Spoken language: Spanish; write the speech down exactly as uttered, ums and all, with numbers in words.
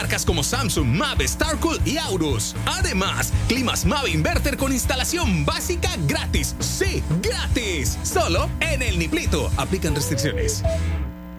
marcas como Samsung, Mave, Starcool y Aurus. Además, climas Mave Inverter con instalación básica gratis. ¡Sí, gratis! Solo en El Niplito. Aplican restricciones.